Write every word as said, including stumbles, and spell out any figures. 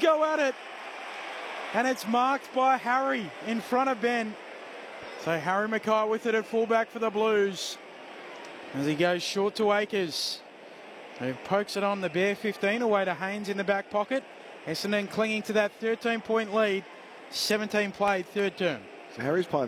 go at it. And it's marked by Harry in front of Ben. So Harry Mackay with it at fullback for the Blues. As he goes short to Akers. Who pokes it on the bare fifteen away to Haynes in the back pocket. Essendon clinging to that thirteen point lead. seventeen played, third term. So Harry's playing